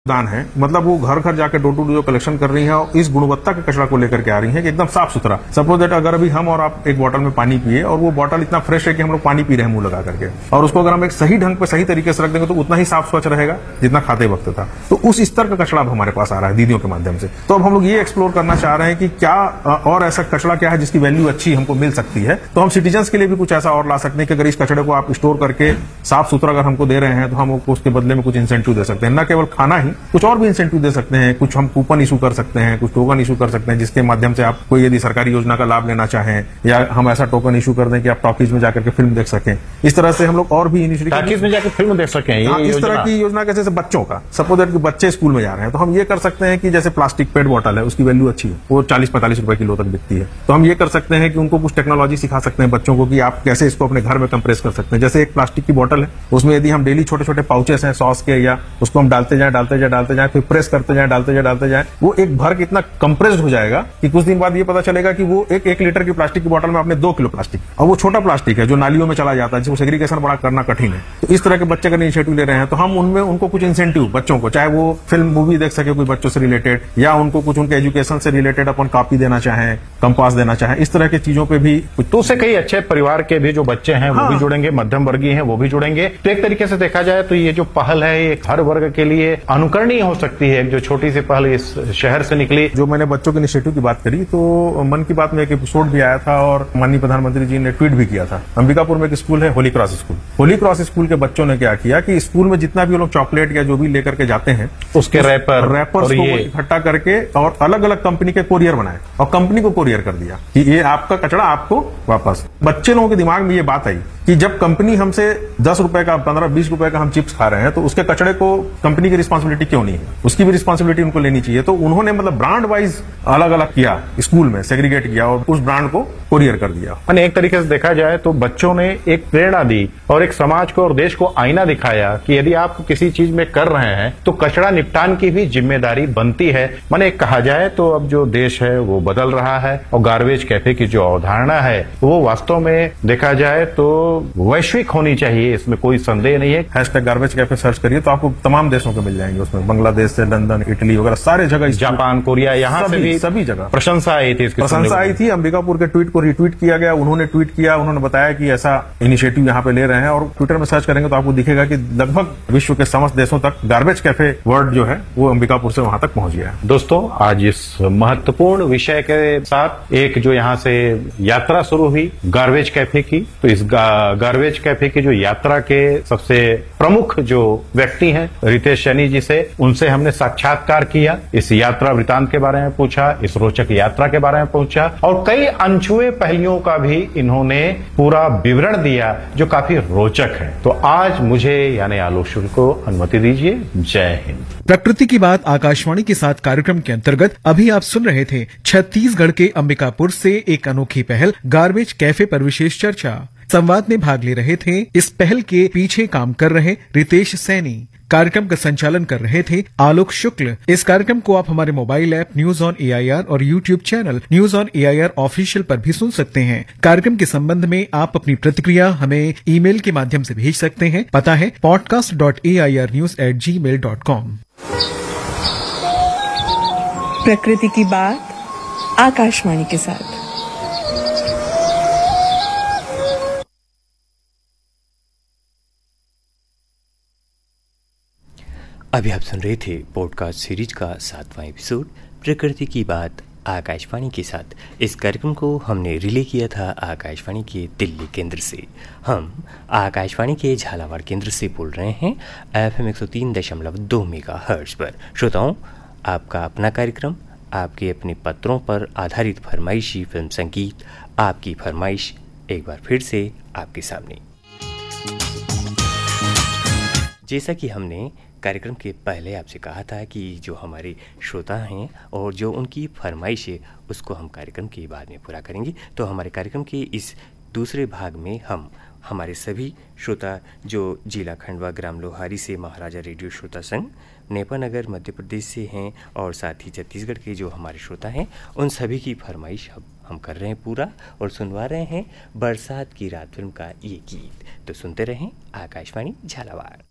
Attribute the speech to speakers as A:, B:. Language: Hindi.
A: दान है, मतलब वो घर घर जाकर डोर टू डोर जो कलेक्शन कर रही है और इस गुणवत्ता के कचरा को लेकर के आ रही है कि एकदम साफ सुथरा। सपोज दैट अगर अभी हम और आप एक बोतल में पानी पिए और वो बोतल इतना फ्रेश है कि हम लोग पानी पी रहे हैं मुंह लगा करके, और उसको अगर हम एक सही ढंग पे सही तरीके से रख देंगे तो उतना ही साफ स्वच्छ रहेगा जितना खाते वक्त था। तो उस स्तर का कचरा अब हमारे पास आ रहा है दीदियों के माध्यम से। तो अब हम लोग ये एक्सप्लोर करना चाह रहे हैं कि क्या और ऐसा कचरा क्या है जिसकी वैल्यू अच्छी हमको मिल सकती है। तो हम सिटीजन्स के लिए भी कुछ ऐसा और ला सकते हैं कि अगर इस कचरे को आप स्टोर करके साफ सुथरा अगर हमको दे रहे हैं तो हम उसके बदले में कुछ इंसेंटिव दे सकते हैं। न केवल खाना ही, कुछ और भी इंसेंटिव दे सकते हैं, कुछ हम कूपन इशू कर सकते हैं, कुछ टोकन इशू कर सकते हैं जिसके माध्यम से आप कोई यदि सरकारी योजना का लाभ लेना चाहें, या हम ऐसा टोकन इशू कर दें कि आप टॉकीज में जाकर के फिल्म देख सकें। इस तरह से हम लोग और भी
B: टॉकीज में जाकर फिल्म देख सकें।
A: इस तरह की योजना कैसे बच्चों का, सपोज दैट बच्चे स्कूल में जा रहे हैं तो हम ये कर सकते हैं कि जैसे प्लास्टिक पेट बॉटल है उसकी वैल्यू अच्छी है, वो 40-45 रुपए किलो तक बिकती है। तो हम ये कर सकते हैं कि उनको कुछ टेक्नोलॉजी सिखा सकते हैं बच्चों को कि आप कैसे इसको अपने घर में कंप्रेस कर सकते हैं। जैसे एक प्लास्टिक की बॉटल है, उसमें यदि हम डेली छोटे छोटे पाउचेस हैं सॉस के, या उसको हम डालते जाए फिर प्रेस करते जाए, वो एक भर के इतना कंप्रेस्ड हो जाएगा कि कुछ दिन बाद ये पता चलेगा कि वो एक लीटर की प्लास्टिक की बोतल में आपने 2 किलो प्लास्टिक, और वो छोटा प्लास्टिक है जो नालियों में चला जाता है, जिसको सेग्रीगेशन बड़ा करना कठिन है। तो इस तरह के बच्चे अगर इनिशिएटिव ले रहे हैं तो हम उनमें उनको कुछ इंसेंटिव बच्चों को, चाहे वो फिल्म मूवी देख सके कोई बच्चों से रिलेटेड, या उनको कुछ उनके एजुकेशन से रिलेटेड अपन कॉपी देना चाहें, कंपास देना चाहें, इस तरह की चीजों पे भी।
B: तो उससे कई अच्छे परिवार के भी जो बच्चे हैं वो भी जुड़ेंगे, मध्यम वर्गीय हैं वो भी जुड़ेंगे। तो एक तरीके से देखा जाए तो ये जो पहल है ये हर वर्ग के लिए अनुकरणीय हो सकती है। जो छोटी सी पहल इस शहर से निकली।
A: जो मैंने बच्चों के इनिशिएटिव की बात करी तो मन की बात में एक एपिसोड भी आया था और माननीय प्रधानमंत्री जी ने ट्वीट भी किया था। अंबिकापुर में एक स्कूल है Holi cross school. Holi cross school के बच्चों ने क्या किया कि स्कूल में जितना भी वो लोग चॉकलेट या जो भी लेकर के जाते हैं
B: उसके रैपर्स
A: को इकट्ठा करके और अलग अलग कंपनी के कोरियर बनाए और कंपनी को कोरियर कर दिया कि ये आपका कचरा आपको वापस। बच्चे लोगों के दिमाग में ये बात आई कि जब कंपनी हमसे 10 रुपए का 15-20 रुपए का हम चिप्स खा रहे हैं तो उसके कचरे को कंपनी की रिस्पांसिबिलिटी क्यों नहीं है, उसकी भी रिस्पांसिबिलिटी उनको लेनी चाहिए। तो उन्होंने मतलब ब्रांड वाइज अलग अलग किया, स्कूल में सेग्रीगेट किया और उस ब्रांड को कोरियर कर दिया।
B: यानी एक तरीके से देखा जाए तो बच्चों ने एक प्रेरणा दी और एक समाज को और देश को आईना दिखाया कि यदि आप किसी चीज में कर रहे हैं तो कचरा निपटान की भी जिम्मेदारी बनती है। माने कहा जाए तो अब जो देश है वो बदल रहा है और गार्बेज कैफे की जो अवधारणा है वो वास्तव में देखा जाए तो वैश्विक होनी चाहिए, इसमें कोई संदेह नहीं है।
A: हैशटैग गार्बेज कैफे सर्च करिए तो आपको तमाम देशों के मिल जाएंगे, उसमें बांग्लादेश से लंदन, इटली वगैरह सारे जगह,
B: जापान, कोरिया, यहाँ से भी
A: सभी जगह
B: प्रशंसा आई थी।
A: प्रशंसा आई थी। अंबिकापुर के ट्वीट को रिट्वीट किया गया, उन्होंने ट्वीट किया, उन्होंने बताया कि ऐसा इनिशिएटिव यहाँ पे ले रहे हैं और ट्विटर में सर्च करेंगे तो आपको दिखेगा कि लगभग विश्व के समस्त देशों तक गार्बेज कैफे वर्ड जो है वो अंबिकापुर से वहां तक पहुंच गया है।
B: दोस्तों, आज इस महत्वपूर्ण विषय के साथ एक जो यहाँ से यात्रा शुरू हुई गार्बेज कैफे की, तो इस गार्बेज कैफे की जो यात्रा के सबसे प्रमुख जो व्यक्ति हैं रितेश सैनी जी से, उनसे हमने साक्षात्कार किया, इस यात्रा वृतांत के बारे में पूछा, इस रोचक यात्रा के बारे में पूछा और कई अनछुए पहलुओं का भी इन्होंने पूरा विवरण दिया जो काफी रोचक है। तो आज मुझे यानी आलोक शुक्ल को अनुमति दीजिए। जय हिंद।
C: प्रकृति की बात आकाशवाणी के साथ कार्यक्रम के अंतर्गत अभी आप सुन रहे थे छत्तीसगढ़ के अंबिकापुर से एक अनोखी पहल गार्बेज कैफे पर विशेष चर्चा। संवाद में भाग ले रहे थे इस पहल के पीछे काम कर रहे रितेश सैनी। कार्यक्रम का संचालन कर रहे थे आलोक शुक्ल। इस कार्यक्रम को आप हमारे mobile app news on AIR और YouTube channel news on AIR official पर भी सुन सकते हैं। कार्यक्रम के संबंध में आप अपनी प्रतिक्रिया हमें ईमेल के माध्यम से भेज सकते हैं। पता है podcast.airnews@gmail.com।
D: प्रकृति की बात आकाशवाणी के साथ।
E: अभी आप सुन रहे थे पॉडकास्ट सीरीज का 7वां एपिसोड प्रकृति की बात आकाशवाणी के साथ। इस कार्यक्रम को हमने रिले किया था आकाशवाणी के दिल्ली केंद्र से। हम आकाशवाणी के झालावाड़ केंद्र से बोल रहे हैं FM 103.2 मेगाहर्ट्ज पर। श्रोताओं, आपका अपना कार्यक्रम, आपके अपने पत्रों पर आधारित फरमाइशी फिल्म संगीत, आपकी फरमाइश एक बार फिर से आपके सामने। जैसा कि हमने कार्यक्रम के पहले आपसे कहा था कि जो हमारे श्रोता हैं और जो उनकी फरमाइश है उसको हम कार्यक्रम के बाद में पूरा करेंगे। तो हमारे कार्यक्रम के इस दूसरे भाग में हम हमारे सभी श्रोता जो जिला खंडवा ग्राम लोहारी से महाराजा रेडियो श्रोता संघ, नेपानगर मध्य प्रदेश से हैं और साथ ही छत्तीसगढ़ के जो हमारे श्रोता हैं उन सभी की फरमाइश हम कर रहे हैं पूरा और सुनवा रहे हैं बरसात की रात फिल्म का ये गीत। तो सुनते रहें आकाशवाणी झालावाड़।